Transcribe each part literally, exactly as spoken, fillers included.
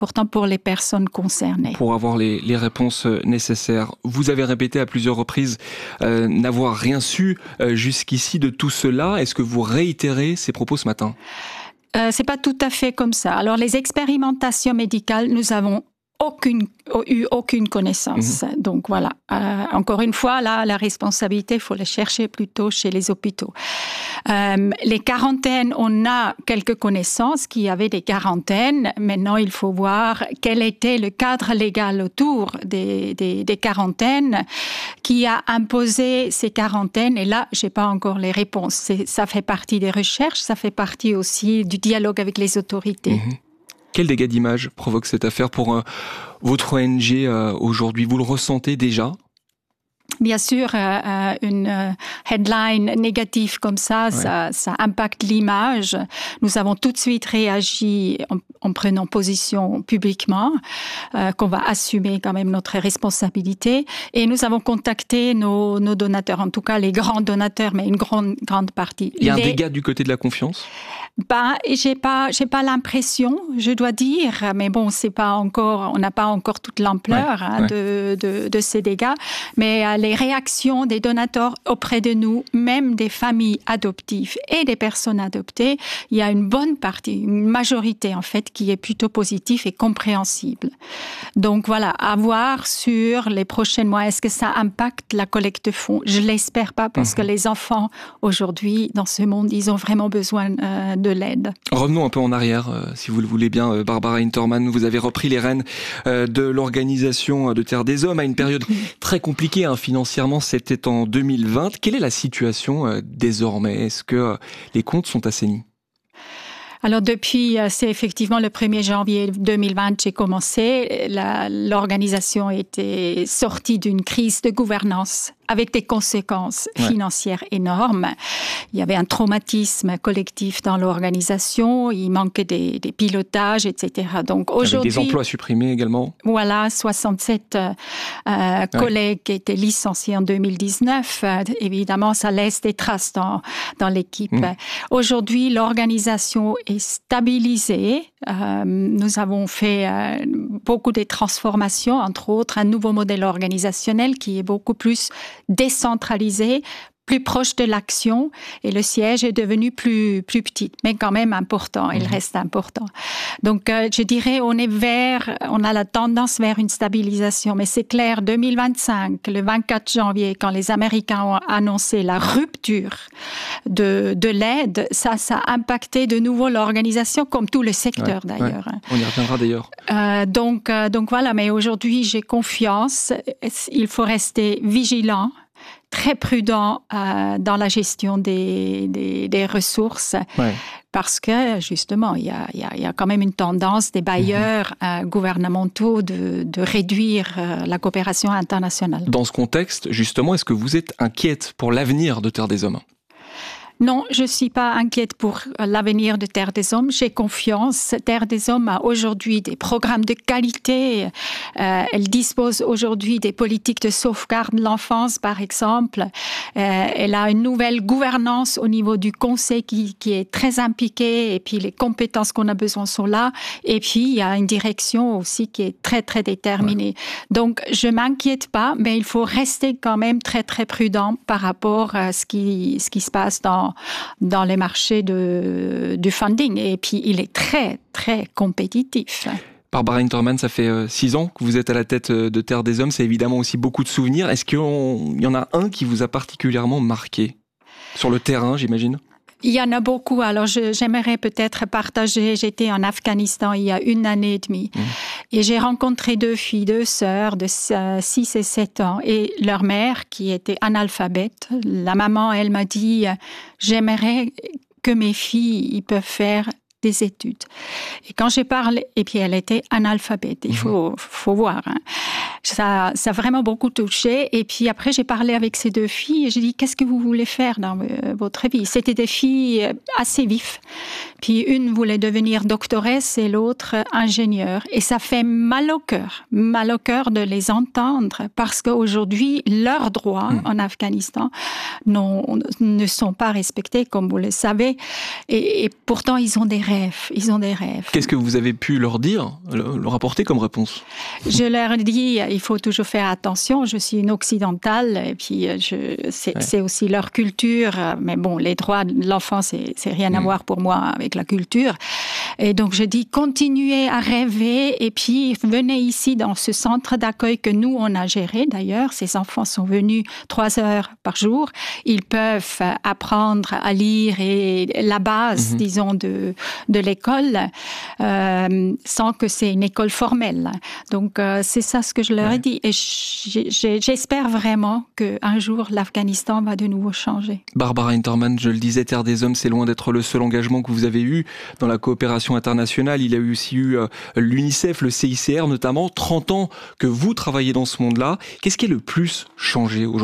important pour les personnes concernées. Pour avoir les, les réponses nécessaires. Vous avez répété à plusieurs reprises euh, n'avoir rien su euh, jusqu'ici de tout cela. Est-ce que vous réitérez ces propos ce matin ? Euh, c'est pas tout à fait comme ça. Alors, les expérimentations médicales, nous avons aucune, eu aucune connaissance. Mmh. Donc voilà, euh, encore une fois, là, la responsabilité, il faut la chercher plutôt chez les hôpitaux. Euh, les quarantaines, on a quelques connaissances qu'il y avait des quarantaines. Maintenant, il faut voir quel était le cadre légal autour des, des, des quarantaines qui a imposé ces quarantaines. Et là, j'ai pas encore les réponses. C'est, ça fait partie des recherches, ça fait partie aussi du dialogue avec les autorités. Mmh. Quel dégât d'image provoque cette affaire pour euh, votre O N G euh, aujourd'hui ? Vous le ressentez déjà ? Bien sûr, euh, une euh, headline négative comme ça, ouais. ça, ça impacte l'image. Nous avons tout de suite réagi en, en prenant position publiquement, euh, qu'on va assumer quand même notre responsabilité. Et nous avons contacté nos, nos donateurs, en tout cas les grands donateurs, mais une grande, grande partie. Il y a les... un dégât du côté de la confiance ? Ben, j'ai pas, j'ai pas l'impression, je dois dire, mais bon, c'est pas encore, on n'a pas encore toute l'ampleur ouais, hein, ouais. De, de, de ces dégâts. Mais euh, les réactions des donateurs auprès de nous, même des familles adoptives et des personnes adoptées, il y a une bonne partie, une majorité en fait, qui est plutôt positive et compréhensible. Donc voilà, à voir sur les prochains mois, est-ce que ça impacte la collecte de fonds ? Je l'espère pas, parce mmh. que les enfants aujourd'hui dans ce monde, ils ont vraiment besoin euh, de l'aide. Revenons un peu en arrière, euh, si vous le voulez bien, euh, Barbara Hintermann. Vous avez repris les rênes euh, de l'organisation de Terre des Hommes à une période très compliquée hein, financièrement. C'était en deux mille vingt. Quelle est la situation euh, désormais ? Est-ce que euh, les comptes sont assainis ? Alors depuis, c'est effectivement le premier janvier deux mille vingt, j'ai commencé. La, l'organisation était sortie d'une crise de gouvernance avec des conséquences ouais. financières énormes. Il y avait un traumatisme collectif dans l'organisation, il manquait des, des pilotages, et cetera. Donc aujourd'hui, avec des emplois supprimés également. Voilà, soixante-sept euh, ouais. collègues qui étaient licenciés en deux mille dix-neuf. Euh, évidemment, ça laisse des traces dans, dans l'équipe. Mmh. Aujourd'hui, l'organisation est stabilisée. Euh, nous avons fait euh, beaucoup de transformations, entre autres un nouveau modèle organisationnel qui est beaucoup plus décentralisé, plus proche de l'action, et le siège est devenu plus plus petit, mais quand même important. Il mmh. reste important. Donc, euh, je dirais, on est vers, on a la tendance vers une stabilisation. Mais c'est clair, deux mille vingt-cinq, le vingt-quatre janvier, quand les Américains ont annoncé la rupture de de l'aide, ça, ça a impacté de nouveau l'organisation, comme tout le secteur ouais, d'ailleurs. Ouais. On y reviendra d'ailleurs. Euh, donc, euh, donc voilà. Mais aujourd'hui, j'ai confiance. Il faut rester vigilant, très prudent euh, dans la gestion des, des, des ressources, ouais. parce que justement, il y a, il y a, il y a quand même une tendance des bailleurs mmh. euh, gouvernementaux de, de réduire euh, la coopération internationale. Dans ce contexte, justement, est-ce que vous êtes inquiète pour l'avenir de Terre des Hommes ? Non, je suis pas inquiète pour l'avenir de Terre des Hommes. J'ai confiance. Terre des Hommes a aujourd'hui des programmes de qualité. Euh, elle dispose aujourd'hui des politiques de sauvegarde de l'enfance, par exemple. Euh, elle a une nouvelle gouvernance au niveau du conseil qui, qui est très impliquée. Et puis, les compétences qu'on a besoin sont là. Et puis, il y a une direction aussi qui est très, très déterminée. Ouais. Donc, je m'inquiète pas, mais il faut rester quand même très, très prudent par rapport à ce qui, ce qui se passe dans dans les marchés de, du funding. Et puis, il est très, très compétitif. Barbara Hintermann, ça fait euh, six ans que vous êtes à la tête de Terre des Hommes. C'est évidemment aussi beaucoup de souvenirs. Est-ce qu'il y en a un qui vous a particulièrement marqué ? Sur le terrain, j'imagine ? Il y en a beaucoup. Alors, je, j'aimerais peut-être partager. J'étais en Afghanistan il y a une année et demie. Mmh. Et j'ai rencontré deux filles, deux sœurs de six et sept ans. Et leur mère, qui était analphabète, la maman, elle m'a dit, j'aimerais que mes filles, ils peuvent faire des études. Et quand j'ai parlé, et puis elle était analphabète, il faut, faut voir. Hein. Ça, ça a vraiment beaucoup touché. Et puis après, j'ai parlé avec ces deux filles et j'ai dit, qu'est-ce que vous voulez faire dans votre vie ? C'était des filles assez vives. Puis une voulait devenir doctoresse et l'autre ingénieure. Et ça fait mal au cœur, mal au cœur de les entendre parce qu'aujourd'hui, leurs droits mmh. en Afghanistan non, ne sont pas respectés, comme vous le savez. Et, et pourtant, ils ont des rêves. Ils ont des rêves. Qu'est-ce que vous avez pu leur dire, leur apporter comme réponse? Je leur dis, il faut toujours faire attention. Je suis une occidentale et puis je, c'est, ouais. c'est aussi leur culture. Mais bon, les droits de l'enfant, c'est, c'est rien mmh. à voir pour moi avec la culture. Et donc, je dis, continuez à rêver et puis venez ici dans ce centre d'accueil que nous, on a géré d'ailleurs. Ces enfants sont venus trois heures par jour. Ils peuvent apprendre à lire et la base, mmh. disons, de, de l'école euh, sans que c'est une école formelle. Donc, euh, c'est ça ce que je leur ouais. ai dit. Et j'espère vraiment qu'un jour, l'Afghanistan va de nouveau changer. Barbara Hintermann, je le disais, Terre des Hommes, c'est loin d'être le seul engagement que vous avez eu dans la coopération internationale. Il y a aussi eu euh, l'UNICEF, le C I C R notamment. trente ans que vous travaillez dans ce monde-là. Qu'est-ce qui est le plus changé aujourd'hui ?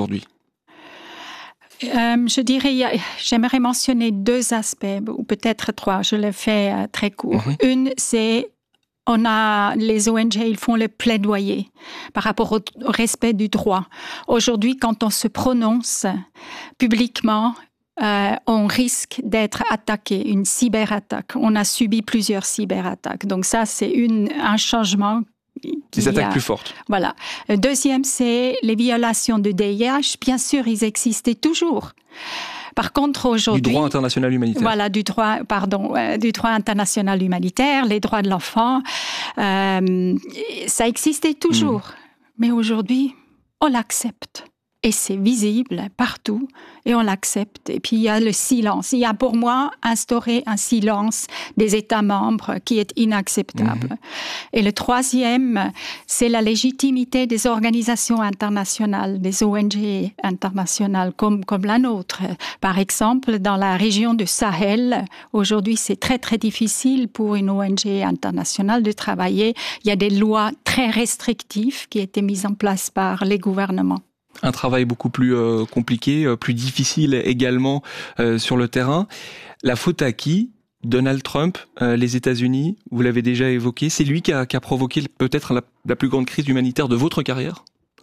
Euh, je dirais, j'aimerais mentionner deux aspects, ou peut-être trois, je le fais euh, très court. Mm-hmm. Une, c'est, on a, les O N G, ils font le plaidoyer par rapport au, au respect du droit. Aujourd'hui, quand on se prononce publiquement, euh, on risque d'être attaqué, une cyberattaque. On a subi plusieurs cyberattaques. Donc ça, c'est une, un changement. Des attaques a, plus fortes. Voilà. Le deuxième, c'est les violations de D I H. Bien sûr, ils existaient toujours. Par contre, aujourd'hui... Du droit international humanitaire. Voilà, du droit, pardon, euh, du droit international humanitaire, les droits de l'enfant. Euh, ça existait toujours. Mmh. Mais aujourd'hui, on l'accepte. Et c'est visible partout, et on l'accepte. Et puis il y a le silence. Il y a pour moi instauré un silence des États membres qui est inacceptable. Mmh. Et le troisième, c'est la légitimité des organisations internationales, des O N G internationales comme, comme la nôtre. Par exemple, dans la région du Sahel, aujourd'hui c'est très très difficile pour une O N G internationale de travailler. Il y a des lois très restrictives qui étaient mises en place par les gouvernements. Un travail beaucoup plus euh, compliqué, euh, plus difficile également euh, sur le terrain. La faute à qui ? Donald Trump, euh, les États-Unis, vous l'avez déjà évoqué, c'est lui qui a, qui a provoqué peut-être la, la plus grande crise humanitaire de votre carrière ?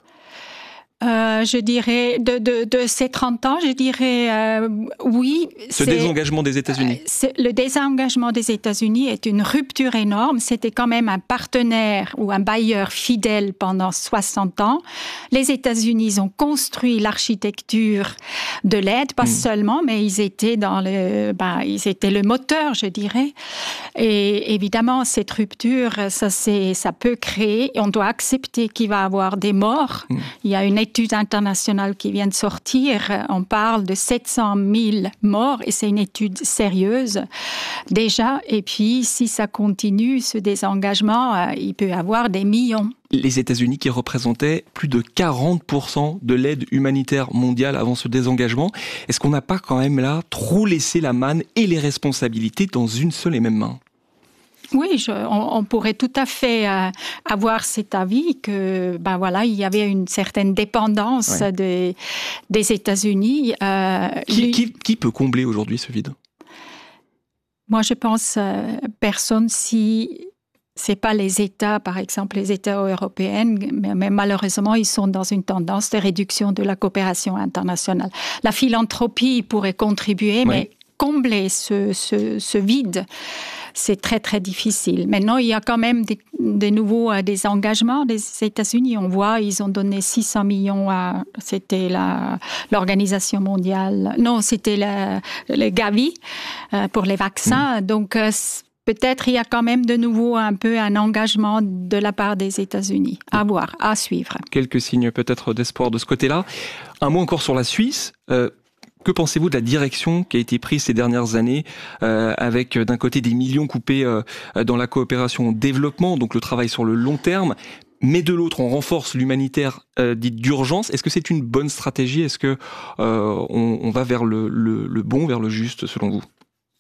Euh, je dirais, de, de, de ces trente ans, je dirais euh, oui. Ce désengagement des États-Unis. Euh, le désengagement des États-Unis est une rupture énorme. C'était quand même un partenaire ou un bailleur fidèle pendant soixante ans. Les États-Unis ont construit l'architecture de l'aide, pas mmh. seulement, mais ils étaient dans le, ben, ils étaient le moteur, je dirais. Et évidemment, cette rupture, ça, c'est, ça peut créer, on doit accepter qu'il va y avoir des morts. Mmh. Il y a une étude internationale qui vient de sortir, on parle de sept cent mille morts et c'est une étude sérieuse déjà. Et puis, si ça continue, ce désengagement, euh, il peut y avoir des millions. Les États-Unis qui représentaient plus de quarante pour cent de l'aide humanitaire mondiale avant ce désengagement. Est-ce qu'on n'a pas quand même là trop laissé la manne et les responsabilités dans une seule et même main ? Oui, je, on, on pourrait tout à fait euh, avoir cet avis que, ben voilà, il y avait une certaine dépendance ouais. des, des États-Unis. Euh, qui, lui... qui, qui peut combler aujourd'hui ce vide ? Moi, je pense euh, personne si c'est pas les États, par exemple les États européens, mais, mais malheureusement ils sont dans une tendance de réduction de la coopération internationale. La philanthropie pourrait contribuer, oui. mais combler ce, ce, ce vide, c'est très, très difficile. Maintenant, il y a quand même des, des nouveaux des engagements des États-Unis. On voit, ils ont donné six cents millions à, c'était la, l'Organisation mondiale, non, c'était la, le Gavi euh, pour les vaccins. Mmh. Donc, euh, peut-être il y a quand même de nouveau un peu un engagement de la part des États-Unis. À voir, à suivre. Quelques signes peut-être d'espoir de ce côté-là. Un mot encore sur la Suisse. Euh, Que pensez-vous de la direction qui a été prise ces dernières années euh, avec d'un côté des millions coupés euh, dans la coopération au développement, donc le travail sur le long terme, mais de l'autre on renforce l'humanitaire euh, dite d'urgence. Est-ce que c'est une bonne stratégie ? Est-ce que euh, on, on va vers le, le, le bon, vers le juste selon vous ?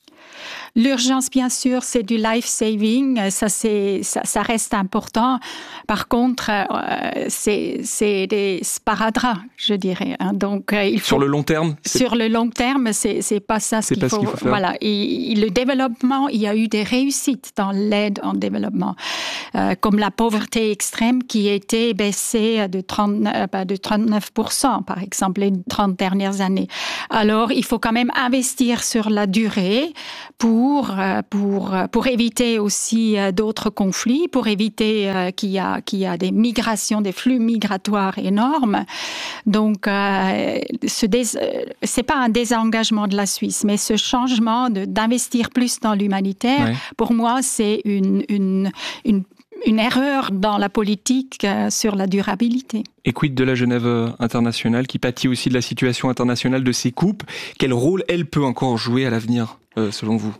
L'urgence, bien sûr, c'est du life-saving, ça, c'est, ça, ça reste important. Par contre, euh, c'est, c'est des sparadraps, je dirais. Hein. Donc, euh, il faut, sur le long terme c'est... Sur le long terme, c'est, c'est pas ça ce c'est qu'il, pas faut, ce qu'il faut faire. Voilà. Et, et le développement, il y a eu des réussites dans l'aide en développement, euh, comme la pauvreté extrême qui a été baissée de, trente, euh, de trente-neuf pour cent, par exemple, les trente dernières années. Alors, il faut quand même investir sur la durée pour, euh, pour, pour éviter aussi euh, d'autres conflits, pour éviter euh, qu'il y a, qu'il y a des migrations, des flux migratoires énormes. Donc, euh, ce dés... c'est pas un désengagement de la Suisse, mais ce changement de, d'investir plus dans l'humanitaire, ouais. Pour moi, c'est une, une, une une erreur dans la politique euh, sur la durabilité. Et quid de la Genève internationale qui pâtit aussi de la situation internationale de ces coupes? Quel rôle elle peut encore jouer à l'avenir, euh, selon vous?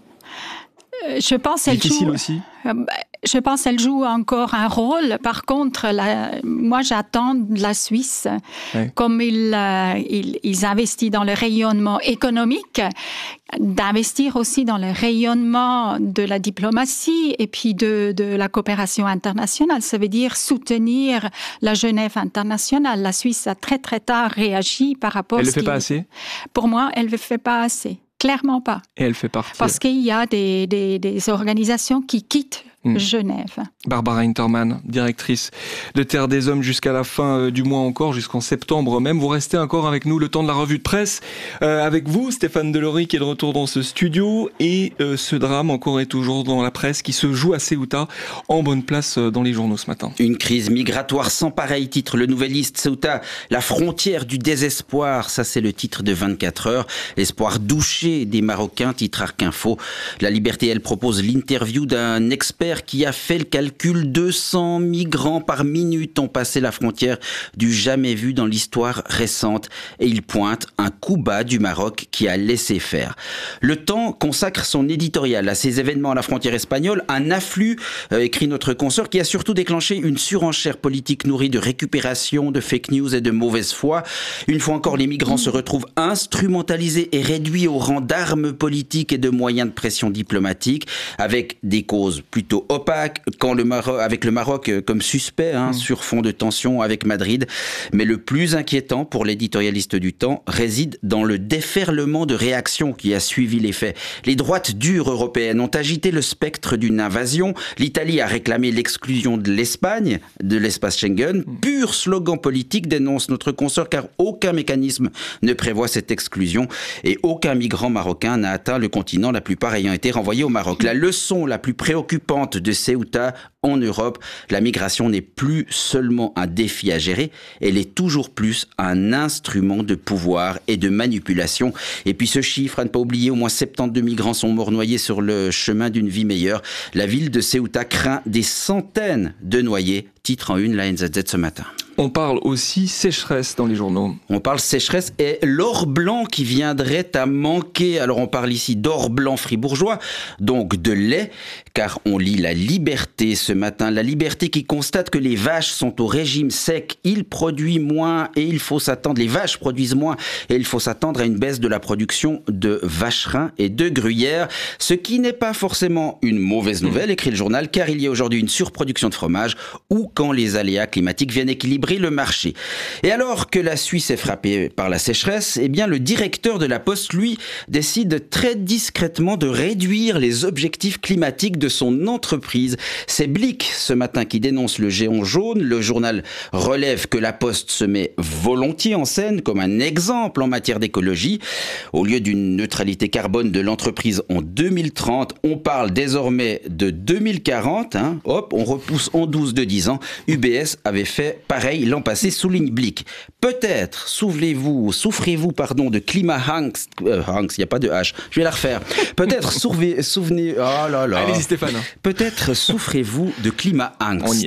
euh, Je pense qu'elle Difficile joue... aussi euh, Je pense qu'elle joue encore un rôle. Par contre, la, moi, j'attends de la Suisse, ouais. Comme ils, euh, ils, ils investissent dans le rayonnement économique, d'investir aussi dans le rayonnement de la diplomatie et puis de, de la coopération internationale. Ça veut dire soutenir la Genève internationale. La Suisse a très, très tard réagi par rapport à Elle ce ne le fait qui... pas assez? Pour moi, elle ne le fait pas assez. Clairement pas. Et elle fait partie. Parce qu'il y a des, des, des organisations qui quittent Mmh. Genève. Barbara Hintermann, directrice de Terre des Hommes jusqu'à la fin du mois encore, jusqu'en septembre même. Vous restez encore avec nous le temps de la revue de presse. Euh, avec vous, Stéphane Delory, qui est de retour dans ce studio. Et euh, ce drame encore et toujours dans la presse qui se joue à Ceuta, en bonne place dans les journaux ce matin. Une crise migratoire sans pareil, titre le Nouvelliste. Ceuta, la frontière du désespoir. Ça, c'est le titre de vingt-quatre heures. L'espoir douché des Marocains, titre Arc Info. La Liberté, elle propose l'interview d'un expert qui a fait le calcul. Deux cents migrants par minute ont passé la frontière du jamais vu dans l'histoire récente. Et il pointe un coup bas du Maroc qui a laissé faire. Le Temps consacre son éditorial à ces événements à la frontière espagnole. Un afflux, euh, écrit notre consoeur, qui a surtout déclenché une surenchère politique nourrie de récupération, de fake news et de mauvaise foi. Une fois encore, les migrants se retrouvent instrumentalisés et réduits au rang d'armes politiques et de moyens de pression diplomatique, avec des causes plutôt opaque, quand le Maroc, avec le Maroc comme suspect, hein, mmh. sur fond de tension avec Madrid. Mais le plus inquiétant pour l'éditorialiste du Temps réside dans le déferlement de réactions qui a suivi les faits. Les droites dures européennes ont agité le spectre d'une invasion. L'Italie a réclamé l'exclusion de l'Espagne de l'espace Schengen. Mmh. Pur slogan politique, dénonce notre consoeur, car aucun mécanisme ne prévoit cette exclusion et aucun migrant marocain n'a atteint le continent, la plupart ayant été renvoyés au Maroc. La leçon la plus préoccupante de Ceuta en Europe, la migration n'est plus seulement un défi à gérer, elle est toujours plus un instrument de pouvoir et de manipulation. Et puis ce chiffre, à ne pas oublier, au moins soixante-douze migrants sont morts noyés sur le chemin d'une vie meilleure. La ville de Ceuta craint des centaines de noyés, titre en une la N Z Z ce matin. On parle aussi sécheresse dans les journaux. On parle sécheresse et l'or blanc qui viendrait à manquer. Alors on parle ici d'or blanc fribourgeois, donc de lait, car on lit La Liberté ce matin. La Liberté qui constate que les vaches sont au régime sec. Il produit moins et il faut s'attendre, les vaches produisent moins et il faut s'attendre à une baisse de la production de vacherins et de gruyères. Ce qui n'est pas forcément une mauvaise nouvelle, écrit le journal, car il y a aujourd'hui une surproduction de fromage ou quand les aléas climatiques viennent équilibrer le marché. Et alors que la Suisse est frappée par la sécheresse, eh bien le directeur de la Poste, lui, décide très discrètement de réduire les objectifs climatiques de son entreprise. C'est Blick ce matin qui dénonce le géant jaune. Le journal relève que la Poste se met volontiers en scène comme un exemple en matière d'écologie. Au lieu d'une neutralité carbone de l'entreprise en deux mille trente, on parle désormais de deux mille quarante. Hein. Hop, on repousse en douze de dix ans. U B S avait fait pareil l'an passé, souligne Blick. Peut-être soufflez-vous, souffrez-vous pardon, de climat angst, euh, angst, il n'y a pas de H, je vais la refaire. Peut-être souvenez, souvenez, oh là là. Allez-y Stéphane. Peut-être souffrez-vous de climat angst. On y est.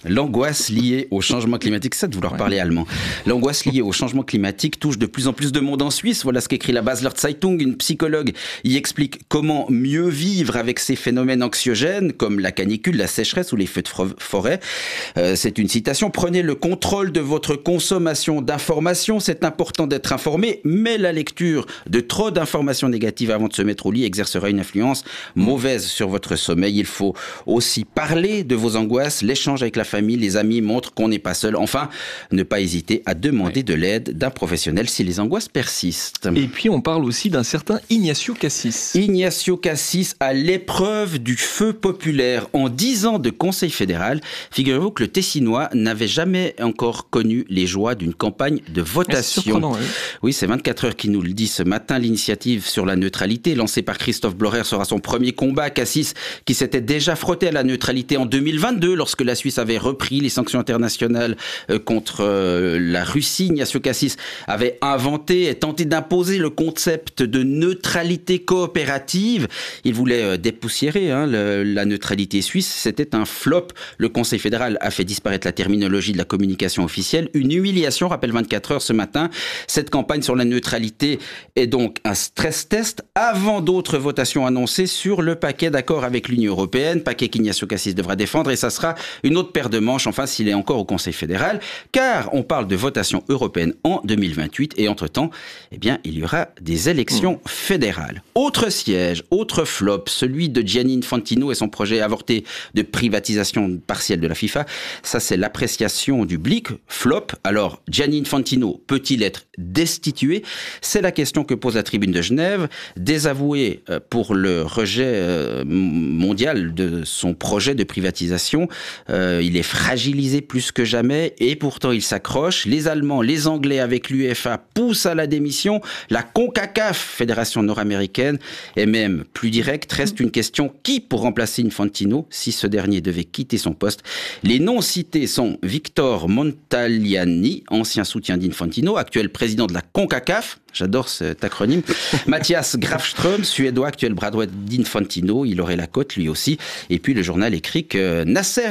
L'angoisse liée au changement climatique, c'est ça de vouloir ouais. parler allemand. L'angoisse liée au changement climatique touche de plus en plus de monde en Suisse. Voilà ce qu'écrit la Basler Zeitung. Une psychologue y explique comment mieux vivre avec ces phénomènes anxiogènes, comme la canicule, la sécheresse ou les feux de forêt. Euh, c'est une citation. Prenez le contrôle de votre consommation d'informations. C'est important d'être informé, mais la lecture de trop d'informations négatives avant de se mettre au lit exercera une influence mauvaise sur votre sommeil. Il faut aussi parler de vos angoisses. L'échange avec la famille, les amis montrent qu'on n'est pas seul. Enfin, ne pas hésiter à demander ouais. de l'aide d'un professionnel si les angoisses persistent. Et puis on parle aussi d'un certain Ignacio Cassis. Ignacio Cassis à l'épreuve du feu populaire. En dix ans de conseil fédéral, figurez-vous que le Tessinois n'avait jamais encore connu les joies d'une campagne de votation. C'est surprenant, oui. Oui, c'est vingt-quatre heures qui nous le dit ce matin. L'initiative sur la neutralité, lancée par Christophe Blorer, sera son premier combat. Cassis, qui s'était déjà frotté à la neutralité en deux mille vingt-deux, lorsque la Suisse avait repris les sanctions internationales euh, contre euh, la Russie. Ignacio Cassis avait inventé et tenté d'imposer le concept de neutralité coopérative. Il voulait euh, dépoussiérer hein, le, la neutralité suisse. C'était un flop. Le Conseil fédéral a fait disparaître la terminologie de la communication officielle. Une humiliation, rappelle vingt-quatre heures ce matin. Cette campagne sur la neutralité est donc un stress test avant d'autres votations annoncées sur le paquet d'accord avec l'Union européenne, paquet qu'Ignacio Cassis devra défendre, et ça sera une autre paire de manches, enfin s'il est encore au Conseil fédéral, car on parle de votation européenne en deux mille vingt-huit, et entre-temps, eh bien, il y aura des élections mmh. fédérales. Autre siège, autre flop, celui de Gianni Infantino et son projet avorté de privatisation partielle de la FIFA. Ça, c'est l'appréciation du Blick. Flop. Alors, Gianni Infantino peut-il être destitué? C'est la question que pose la Tribune de Genève. Désavoué pour le rejet mondial de son projet de privatisation, euh, il est fragilisé plus que jamais et pourtant il s'accroche. Les Allemands, les Anglais avec l'UEFA poussent à la démission. La CONCACAF, Fédération nord-américaine, est même plus directe. Reste une question: qui pour remplacer Infantino si ce dernier devait quitter son poste? Les noms cités sont Victor Montagliani, ancien soutien d'Infantino, actuel président de la CONCACAF. J'adore cet acronyme. Mathias Grafström, suédois, actuel bras droit d'Infantino. Il aurait la cote, lui aussi. Et puis, le journal écrit que Nasser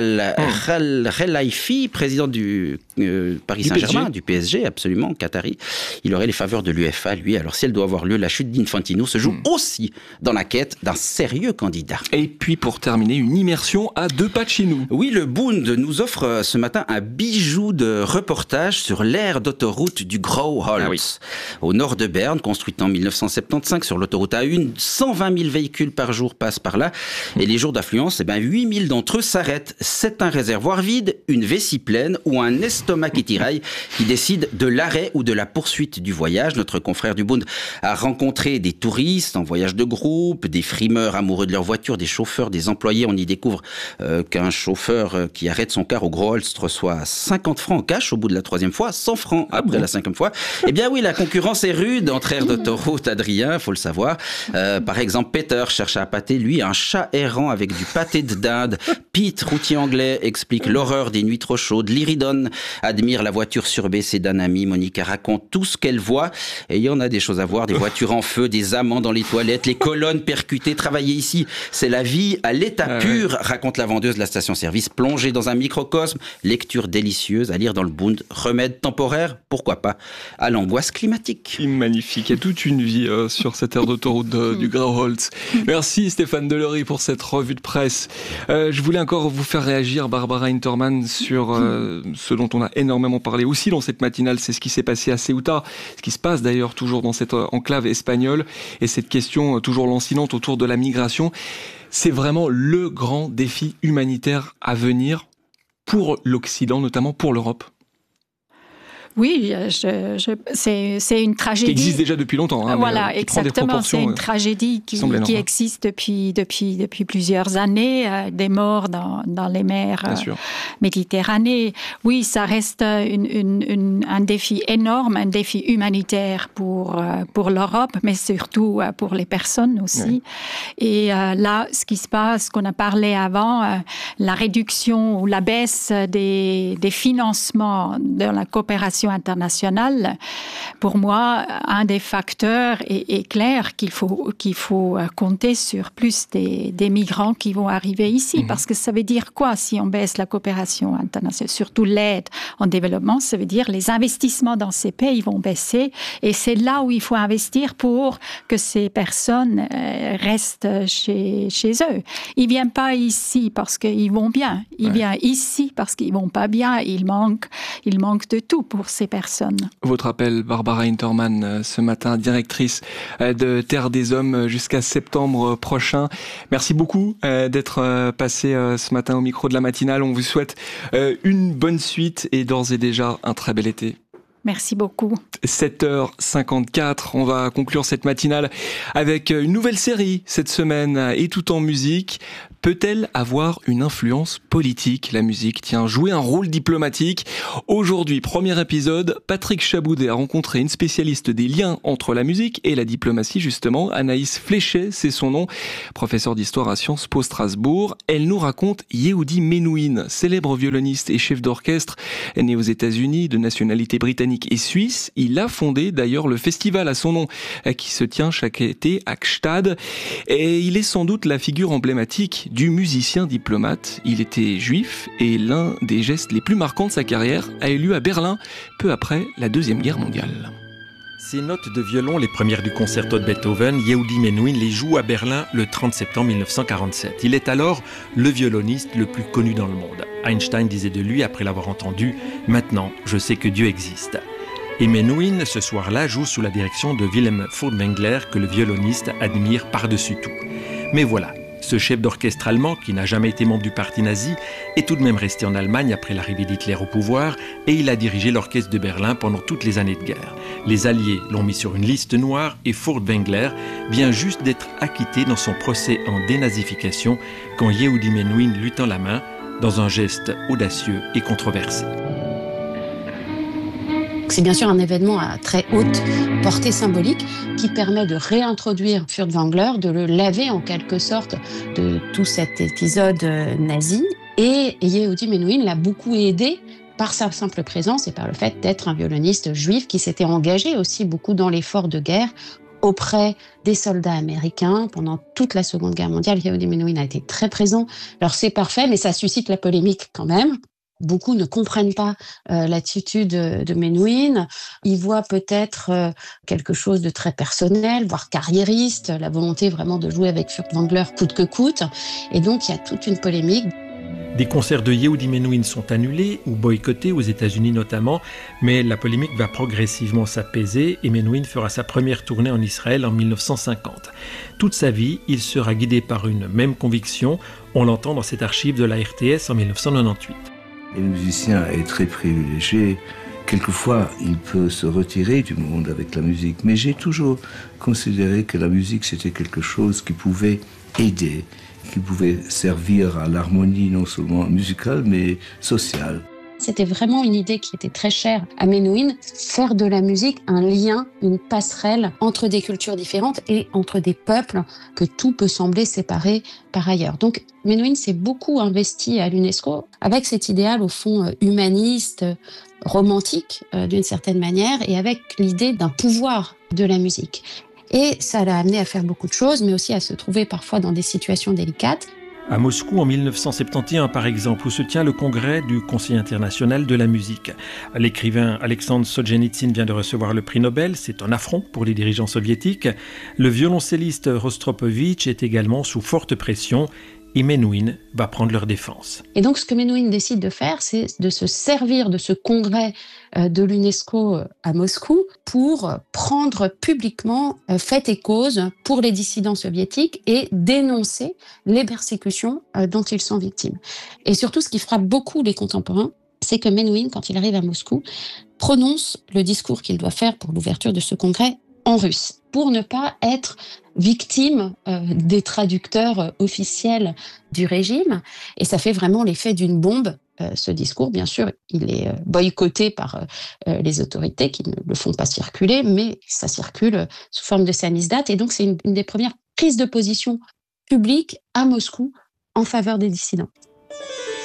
Al-Khelaifi, président du euh, Paris Saint-Germain, du P S G, absolument, Qatari, il aurait les faveurs de l'UEFA, lui. Alors, si elle doit avoir lieu, la chute d'Infantino se joue mmh. aussi dans la quête d'un sérieux candidat. Et puis, pour terminer, une immersion à deux pas de chez nous. Oui, le Bund nous offre ce matin un bijou de reportage sur l'aire d'autoroute du Grauholz. Ah oui. Au nord de Berne, construite en mille neuf cent soixante-quinze sur l'autoroute A un, cent vingt mille véhicules par jour passent par là. Et les jours d'affluence, eh ben, huit mille d'entre eux s'arrêtent. C'est un réservoir vide, une vessie pleine ou un estomac qui tiraille qui décide de l'arrêt ou de la poursuite du voyage. Notre confrère du Bund a rencontré des touristes en voyage de groupe, des frimeurs amoureux de leur voiture, des chauffeurs, des employés. On y découvre euh, qu'un chauffeur qui arrête son car au Grauholz reçoit cinquante francs en cash au bout de la troisième fois, cent francs après la cinquième fois. Eh bien oui, la concurrence est rude entre aires d'autoroute, Adrien, faut le savoir. Euh, par exemple, Peter cherche à appâter, lui, un chat errant avec du pâté de dinde. Pete, routier anglais, explique l'horreur des nuits trop chaudes. Lyridon admire la voiture surbaissée d'un ami. Monica raconte tout ce qu'elle voit. Et il y en a des choses à voir, des voitures en feu, des amants dans les toilettes, les colonnes percutées. Travailler ici, c'est la vie à l'état ah pur, ouais. raconte la vendeuse de la station-service. Plongée dans un microcosme, lecture délicieuse à lire dans le Bund. Remède temporaire, pourquoi pas, à l'angoisse climatique. Magnifique, il y a toute une vie euh, sur cette aire d'autoroute de, du Grauholz. Merci Stéphane Delory pour cette revue de presse. Euh, je voulais encore vous faire réagir, Barbara Hintermann, sur euh, ce dont on a énormément parlé aussi dans cette matinale, c'est ce qui s'est passé à Ceuta, ce qui se passe d'ailleurs toujours dans cette enclave espagnole, et cette question euh, toujours lancinante autour de la migration. C'est vraiment le grand défi humanitaire à venir pour l'Occident, notamment pour l'Europe. Oui, je, je, c'est, c'est une tragédie. Qui existe déjà depuis longtemps. Hein, voilà, mais, euh, exactement. C'est une tragédie qui, qui existe depuis, depuis, depuis plusieurs années. Euh, des morts dans, dans les mers euh, Méditerranée. Oui, ça reste une, une, une, un défi énorme, un défi humanitaire pour, euh, pour l'Europe, mais surtout euh, pour les personnes aussi. Oui. Et euh, là, ce qui se passe, qu'on a parlé avant, euh, la réduction ou la baisse des, des financements de la coopération coopération internationale, pour moi, un des facteurs est, est clair qu'il faut, qu'il faut compter sur plus des, des migrants qui vont arriver ici. Mmh. Parce que ça veut dire quoi si on baisse la coopération internationale, surtout l'aide en développement, ça veut dire les investissements dans ces pays vont baisser. Et c'est là où il faut investir pour que ces personnes euh, restent chez, chez eux. Ils ne viennent pas ici parce qu'ils vont bien. Ils ouais. viennent ici parce qu'ils ne vont pas bien. Il manque, il manque de tout pour ces personnes. Votre appel, Barbara Hintermann, ce matin, directrice de Terre des Hommes jusqu'à septembre prochain. Merci beaucoup d'être passé ce matin au micro de la matinale. On vous souhaite une bonne suite et d'ores et déjà un très bel été. Merci beaucoup. sept heures cinquante-quatre, on va conclure cette matinale avec une nouvelle série cette semaine et tout en musique. Peut-elle avoir une influence politique, la musique? Tiens, jouer un rôle diplomatique. Aujourd'hui, premier épisode, Patrick Chaboudet a rencontré une spécialiste des liens entre la musique et la diplomatie, justement. Anaïs Fléchet, c'est son nom, professeure d'histoire à Sciences Po Strasbourg. Elle nous raconte Yehudi Menuhin, célèbre violoniste et chef d'orchestre, né aux États-Unis, de nationalité britannique et suisse. Il a fondé d'ailleurs le festival à son nom, qui se tient chaque été à Gstaad. Et il est sans doute la figure emblématique du musicien diplomate. Il était juif et l'un des gestes les plus marquants de sa carrière a eu lieu à Berlin, peu après la Deuxième Guerre mondiale. Ces notes de violon, les premières du concerto de Beethoven, Yehudi Menuhin les joue à Berlin le trente septembre mille neuf cent quarante-sept. Il est alors le violoniste le plus connu dans le monde. Einstein disait de lui, après l'avoir entendu, « Maintenant, je sais que Dieu existe ». Et Menuhin, ce soir-là, joue sous la direction de Wilhelm Furtwängler, que le violoniste admire par-dessus tout. Mais voilà, ce chef d'orchestre allemand, qui n'a jamais été membre du parti nazi, est tout de même resté en Allemagne après l'arrivée d'Hitler au pouvoir, et il a dirigé l'orchestre de Berlin pendant toutes les années de guerre. Les Alliés l'ont mis sur une liste noire et Furtwängler vient juste d'être acquitté dans son procès en dénazification quand Yehudi Menuhin lui tend la main dans un geste audacieux et controversé. C'est bien sûr un événement à très haute portée symbolique qui permet de réintroduire Furtwängler, de le laver en quelque sorte de tout cet épisode nazi. Et Yehudi Menuhin l'a beaucoup aidé par sa simple présence et par le fait d'être un violoniste juif qui s'était engagé aussi beaucoup dans l'effort de guerre auprès des soldats américains. Pendant toute la Seconde Guerre mondiale, Yehudi Menuhin a été très présent. Alors c'est parfait, mais ça suscite la polémique quand même. Beaucoup ne comprennent pas euh, l'attitude de Menuhin. Ils voient peut-être euh, quelque chose de très personnel, voire carriériste, la volonté vraiment de jouer avec Furtwängler coûte que coûte. Et donc, il y a toute une polémique. Des concerts de Yehudi Menuhin sont annulés ou boycottés, aux États-Unis notamment, mais la polémique va progressivement s'apaiser et Menuhin fera sa première tournée en Israël en mille neuf cent cinquante. Toute sa vie, il sera guidé par une même conviction. On l'entend dans cette archive de la R T S en mille neuf cent quatre-vingt-dix-huit. Le musicien est très privilégié. Quelquefois, il peut se retirer du monde avec la musique. Mais j'ai toujours considéré que la musique, c'était quelque chose qui pouvait aider, qui pouvait servir à l'harmonie non seulement musicale, mais sociale. C'était vraiment une idée qui était très chère à Menuhin, faire de la musique un lien, une passerelle entre des cultures différentes et entre des peuples que tout peut sembler séparer par ailleurs. Donc Menuhin s'est beaucoup investi à l'UNESCO avec cet idéal au fond humaniste, romantique d'une certaine manière et avec l'idée d'un pouvoir de la musique. Et ça l'a amené à faire beaucoup de choses, mais aussi à se trouver parfois dans des situations délicates. À Moscou, en mille neuf cent soixante et onze, par exemple, où se tient le congrès du Conseil international de la musique. L'écrivain Alexandre Solzhenitsyn vient de recevoir le prix Nobel, c'est un affront pour les dirigeants soviétiques. Le violoncelliste Rostropovitch est également sous forte pression et Menuhin va prendre leur défense. Et donc, ce que Menuhin décide de faire, c'est de se servir de ce congrès de l'UNESCO à Moscou pour prendre publiquement fait et cause pour les dissidents soviétiques et dénoncer les persécutions dont ils sont victimes. Et surtout, ce qui frappe beaucoup les contemporains, c'est que Menuhin, quand il arrive à Moscou, prononce le discours qu'il doit faire pour l'ouverture de ce congrès en russe, pour ne pas être victime euh, des traducteurs officiels du régime. Et ça fait vraiment l'effet d'une bombe. Euh, ce discours, bien sûr, il est euh, boycotté par euh, les autorités qui ne le font pas circuler, mais ça circule sous forme de samizdat. Et donc, c'est une, une des premières prises de position publiques à Moscou en faveur des dissidents.